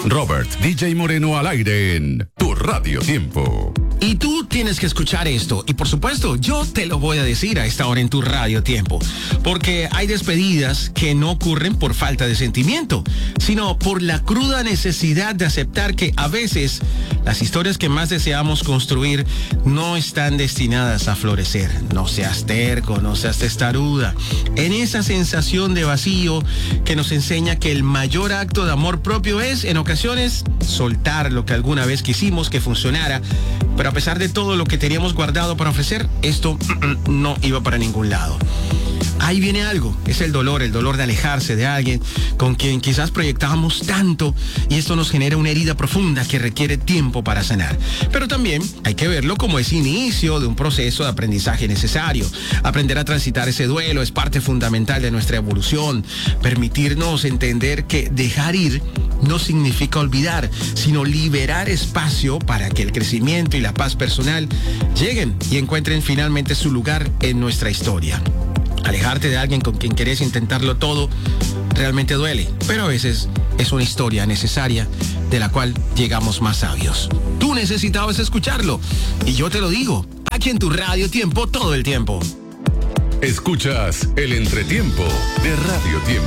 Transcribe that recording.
Robert DJ Moreno al aire en Tu Radio Tiempo. Y tú tienes que escuchar esto. Y por supuesto, yo te lo voy a decir a esta hora en Tu Radio Tiempo. Porque hay despedidas que no ocurren por falta de sentimiento, sino por la cruda necesidad de aceptar que a veces las historias que más deseamos construir no están destinadas a florecer. No seas terco, no seas testaruda. En esa sensación de vacío que nos enseña que el mayor acto de amor propio es, en ocasiones, soltar lo que alguna vez quisimos que funcionara, pero a pesar de todo lo que teníamos guardado para ofrecer, esto no iba para ningún lado. Ahí viene algo, es el dolor de alejarse de alguien con quien quizás proyectábamos tanto, y esto nos genera una herida profunda que requiere tiempo para sanar. Pero también hay que verlo como ese inicio de un proceso de aprendizaje necesario. Aprender a transitar ese duelo es parte fundamental de nuestra evolución. Permitirnos entender que dejar ir no significa olvidar, sino liberar espacio para que el crecimiento y la paz personal lleguen y encuentren finalmente su lugar en nuestra historia. Alejarte de alguien con quien querés intentarlo todo realmente duele, pero a veces es una historia necesaria de la cual llegamos más sabios. Tú necesitabas escucharlo y yo te lo digo, aquí en Tu Radio Tiempo todo el tiempo. Escuchas el entretiempo de Radio Tiempo.